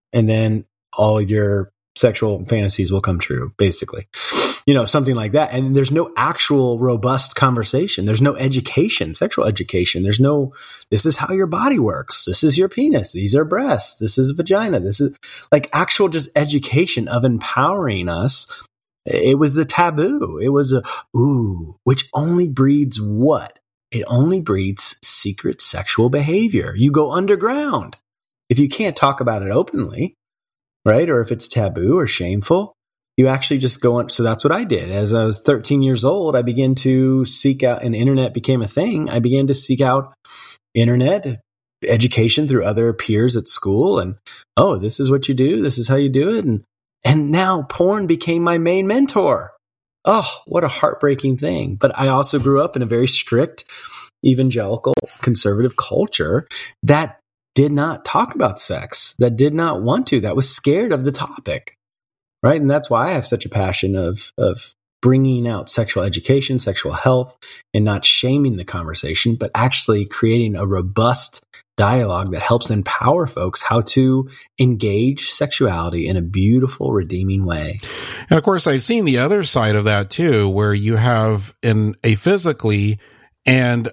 and then all your sexual fantasies will come true, basically. Something like that. And there's no actual robust conversation. There's no education, sexual education. There's no, this is how your body works. This is your penis. These are breasts. This is vagina. This is like actual just education of empowering us. It was a taboo. It was which only breeds what? It only breeds secret sexual behavior. You go underground. If you can't talk about it openly, right? Or if it's taboo or shameful, you actually just go on. So that's what I did. As I was 13 years old, I began to seek out, and internet became a thing. I began to seek out internet education through other peers at school. And, this is what you do. This is how you do it. And now porn became my main mentor. Oh, what a heartbreaking thing. But I also grew up in a very strict evangelical conservative culture that did not talk about sex, that did not want to, that was scared of the topic. Right. And that's why I have such a passion of bringing out sexual education, sexual health, and not shaming the conversation, but actually creating a robust dialogue that helps empower folks how to engage sexuality in a beautiful, redeeming way. And of course, I've seen the other side of that too, where you have a physically and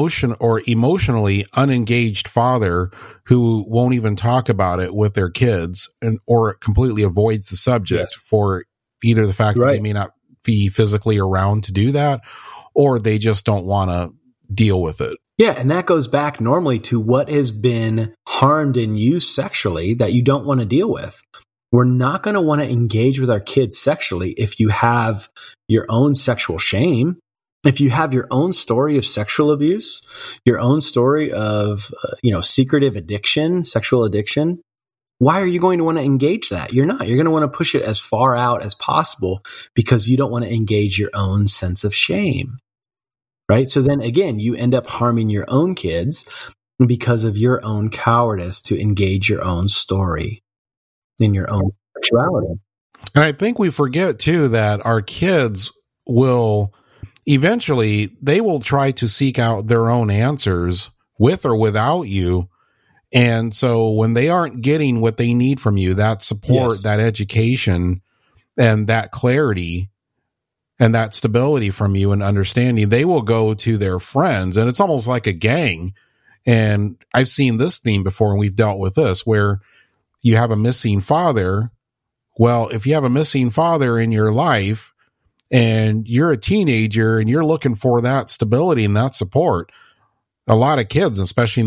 emotionally unengaged father who won't even talk about it with their kids or completely avoids the subject for either the fact that they may not be physically around to do that, or they just don't want to deal with it. Yeah. And that goes back normally to what has been harmed in you sexually that you don't want to deal with. We're not going to want to engage with our kids sexually if you have your own sexual shame. If you have your own story of sexual abuse, your own story of, secretive addiction, sexual addiction, why are you going to want to engage that? You're not. You're going to want to push it as far out as possible because you don't want to engage your own sense of shame, right? So then again, you end up harming your own kids because of your own cowardice to engage your own story in your own sexuality. And I think we forget too that our kids will eventually, they will try to seek out their own answers with or without you. And so when they aren't getting what they need from you, that support, that education, and that clarity and that stability from you and understanding, they will go to their friends. And it's almost like a gang. And I've seen this theme before, and we've dealt with this, where you have a missing father. Well, if you have a missing father in your life, and you're a teenager and you're looking for that stability and that support, a lot of kids, especially in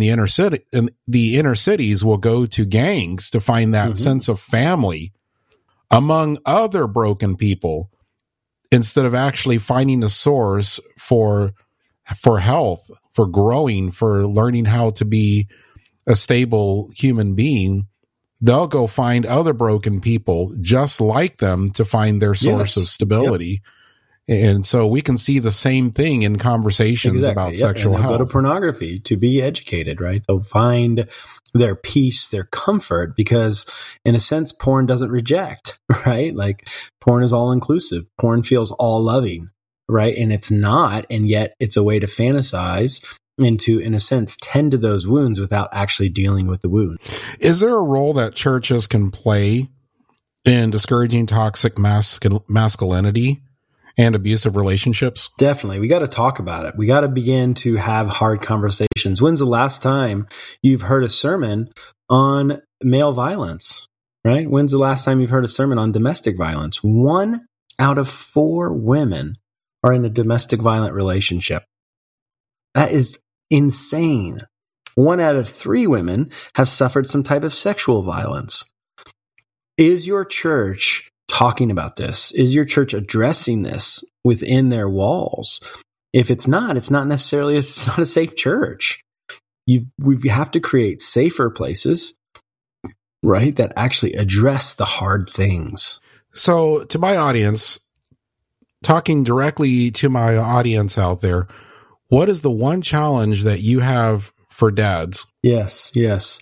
the inner cities, will go to gangs to find that sense of family among other broken people instead of actually finding a source for health, for growing, for learning how to be a stable human being. They'll go find other broken people just like them to find their source of stability. Yep. And so we can see the same thing in conversations about sexual health. They'll go to pornography to be educated, right? They'll find their peace, their comfort, because in a sense, porn doesn't reject, right? Like porn is all inclusive. Porn feels all loving, right? And it's not, and yet it's a way to fantasize and to, in a sense, tend to those wounds without actually dealing with the wound. Is there a role that churches can play in discouraging toxic masculinity and abusive relationships? Definitely. We got to talk about it. We got to begin to have hard conversations. When's the last time you've heard a sermon on male violence, right? When's the last time you've heard a sermon on domestic violence? 1 out of 4 women are in a domestic violent relationship. That is insane. 1 out of 3 women have suffered some type of sexual violence. Is your church talking about this? Is your church addressing this within their walls? If it's not necessarily it's not a safe church. We have to create safer places, right, that actually address the hard things. So to my audience, talking directly to my audience out there, what is the one challenge that you have for dads? Yes.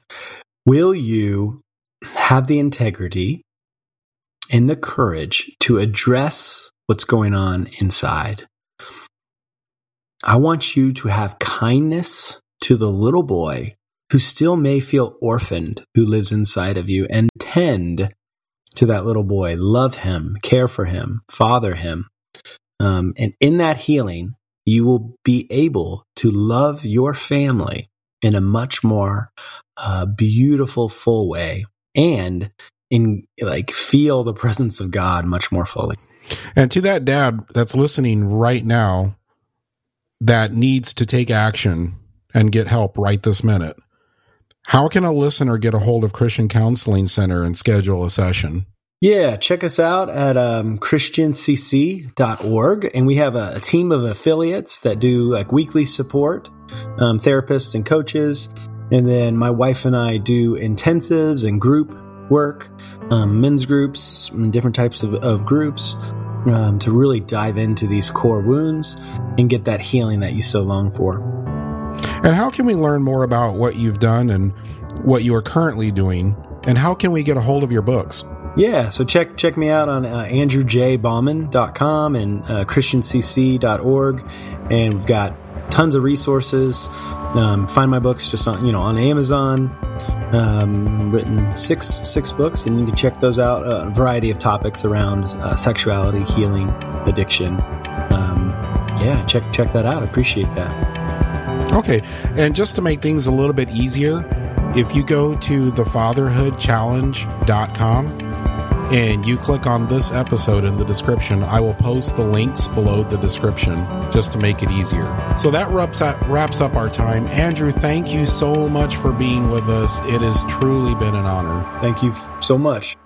Will you have the integrity and the courage to address what's going on inside? I want you to have kindness to the little boy who still may feel orphaned, who lives inside of you, and tend to that little boy, love him, care for him, father him. And in that healing, you will be able to love your family in a much more beautiful, full way, and feel the presence of God much more fully. And to that dad that's listening right now that needs to take action and get help right this minute, how can a listener get a hold of Christian Counseling Center and schedule a session? Yeah, check us out at christiancc.org. And we have a team of affiliates that do weekly support, therapists and coaches. And then my wife and I do intensives and group work, men's groups, and different types of groups to really dive into these core wounds and get that healing that you so long for. And how can we learn more about what you've done and what you are currently doing? And how can we get a hold of your books? Yeah, so check me out on andrewjbauman.com and christiancc.org, and we've got tons of resources. Find my books just on Amazon. Written six books, and you can check those out. A variety of topics around sexuality, healing, addiction. Check that out. I appreciate that. Okay, and just to make things a little bit easier, if you go to thefatherhoodchallenge.com and you click on this episode in the description, I will post the links below the description just to make it easier. So that wraps up our time. Andrew, thank you so much for being with us. It has truly been an honor. Thank you so much.